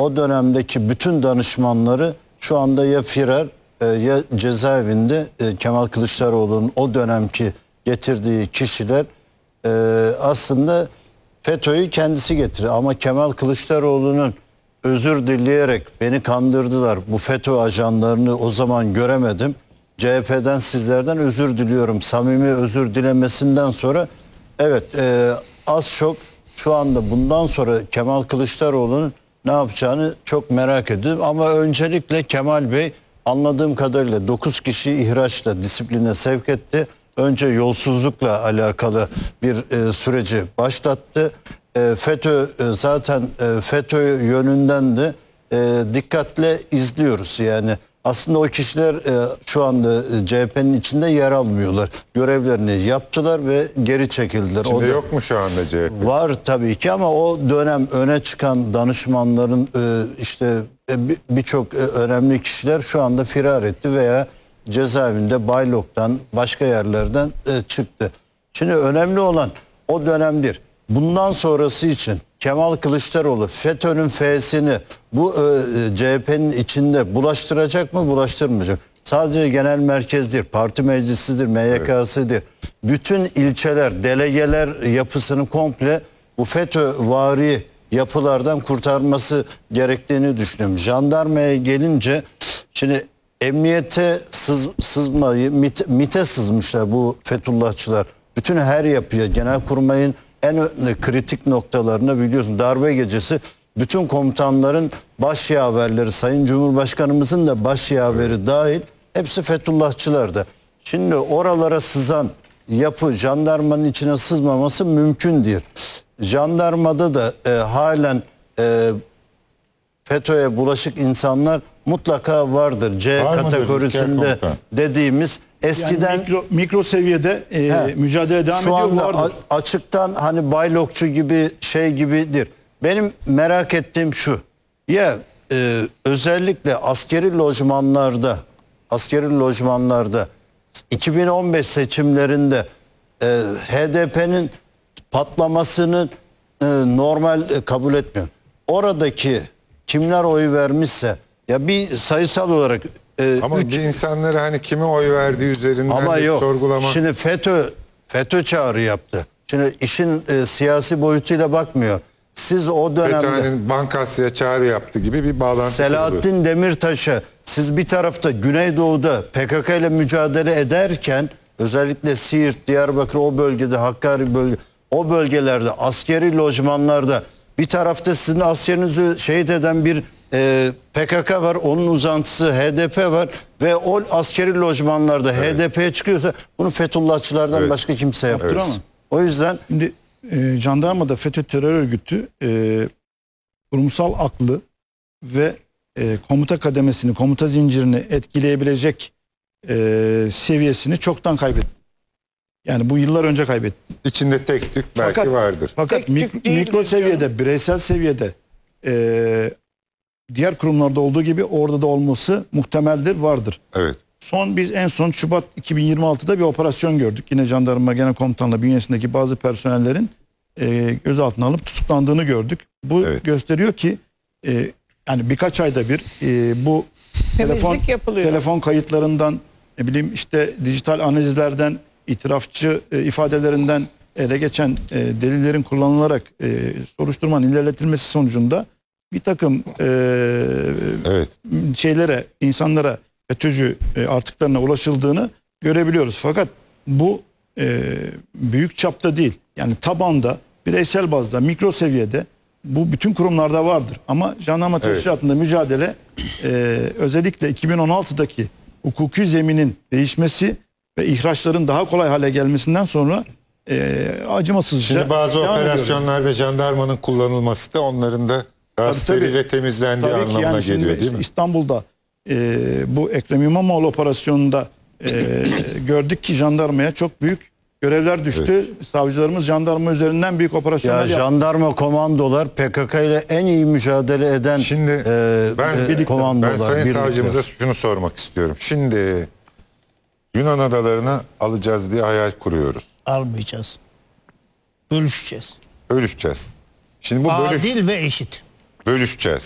o dönemdeki bütün danışmanları şu anda ya firar ya cezaevinde. Kemal Kılıçdaroğlu'nun o dönemki getirdiği kişiler aslında FETÖ'yü kendisi getiriyor. Ama Kemal Kılıçdaroğlu'nun özür dileyerek beni kandırdılar, bu FETÖ ajanlarını o zaman göremedim, CHP'den sizlerden özür diliyorum, samimi özür dilemesinden sonra evet, az çok şu anda bundan sonra Kemal Kılıçdaroğlu'nun ne yapacağını çok merak ediyorum. Ama öncelikle Kemal Bey anladığım kadarıyla 9 kişiyi ihraçla disipline sevk etti. Önce yolsuzlukla alakalı bir süreci başlattı. FETÖ zaten FETÖ yönünden de dikkatle izliyoruz. Yani aslında o kişiler şu anda CHP'nin içinde yer almıyorlar. Görevlerini yaptılar ve geri çekildiler. İçinde yok mu şu anda CHP? Var tabii ki ama o dönem öne çıkan danışmanların işte birçok önemli kişiler şu anda firar etti veya cezaevinde, Baylok'tan, başka yerlerden çıktı. Şimdi önemli olan o dönemdir. Bundan sonrası için Kemal Kılıçdaroğlu FETÖ'nün F'sini bu CHP'nin içinde bulaştıracak mı, bulaştırmayacak? Sadece genel merkezdir, parti meclisidir, MYK'sıdır. Evet. Bütün ilçeler, delegeler yapısını komple bu FETÖ-vari yapılardan kurtarması gerektiğini düşünüyorum. Jandarmaya gelince şimdi emniyete sızmayı, MİT'e sızmışlar bu Fethullahçılar. Bütün her yapıya, Genelkurmay'ın en kritik noktalarına, biliyorsun darbe gecesi bütün komutanların baş yaverleri, Sayın Cumhurbaşkanımızın da baş yaveri dahil hepsi Fethullahçılardı. Şimdi oralara sızan yapı jandarmanın içine sızmaması mümkün değil. Jandarmada da halen FETÖ'ye bulaşık insanlar mutlaka vardır. C kategorisinde dediğimiz eskiden yani mikro seviyede mücadele devam ediyor. Şu anda açıktan hani Baylokçu gibi şey gibidir. Benim merak ettiğim şu. Ya özellikle askeri lojmanlarda 2015 seçimlerinde HDP'nin patlamasını normal kabul etmiyor. Oradaki kimler oy vermişse ya bir sayısal olarak ama bir insanları hani kime oy verdiği üzerinden ama yok. Sorgulama. Şimdi FETÖ çağrı yaptı. Şimdi işin siyasi boyutuyla bakmıyor. Siz o dönemde FETÖ'nün Bankasya'ya çağrı yaptı gibi bir bağlantı Selahattin kurdu. Demirtaş'a siz bir tarafta Güneydoğu'da PKK ile mücadele ederken özellikle Siirt, Diyarbakır o bölgede, Hakkari bölge, o bölgelerde askeri lojmanlarda bir tarafta sizin askerinizi şehit eden bir PKK var, onun uzantısı HDP var ve o askeri lojmanlarda HDP'ye çıkıyorsa bunu Fethullahçılardan başka kimse yaptıramaz. Evet. O yüzden şimdi jandarmada FETÖ terör örgütü kurumsal aklı ve komuta kademesini, komuta zincirini etkileyebilecek seviyesini çoktan kaybetti. Yani bu yıllar önce kaybetti. İçinde tek tük belki vardır. Fakat mikro seviyede, bireysel seviyede diğer kurumlarda olduğu gibi orada da olması muhtemeldir, vardır. Evet. Biz en son Şubat 2026'da bir operasyon gördük. Yine Jandarma Genel Komutanlığı bünyesindeki bazı personellerin gözaltına alıp tutuklandığını gördük. Bu gösteriyor ki yani birkaç ayda bir bu telefon kayıtlarından, ne bileyim işte dijital analizlerden, itirafçı ifadelerinden ele geçen delillerin kullanılarak soruşturmanın ilerletilmesi sonucunda bir takım şeylere, insanlara, FETÖ'cü artıklarına ulaşıldığını görebiliyoruz. Fakat bu büyük çapta değil. Yani tabanda, bireysel bazda, mikro seviyede bu bütün kurumlarda vardır. Ama jandarma teşkilatında mücadele özellikle 2016'daki hukuki zeminin değişmesi ve ihraçların daha kolay hale gelmesinden sonra acımasızca. Şimdi bazı operasyonlarda jandarmanın kullanılması da onların da daha steril ve temizlendiği anlamına yani geliyor değil mi? İstanbul'da bu Ekrem İmamoğlu operasyonunda gördük ki jandarmaya çok büyük görevler düştü. Savcılarımız jandarma üzerinden büyük operasyonlar yaptı. Jandarma komandolar PKK ile en iyi mücadele eden ben Sayın Savcımıza şunu sormak istiyorum. Şimdi Yunan adalarını alacağız diye hayal kuruyoruz. Almayacağız. Bölüşeceğiz. Bölüşeceğiz. Şimdi bu adil ve eşit. Bölüşeceğiz.